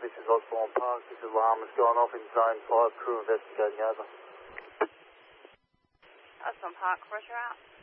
this is Osborne Park. This alarm has gone off in Zone 5. Crew investigating over. Osborne Park, roger out.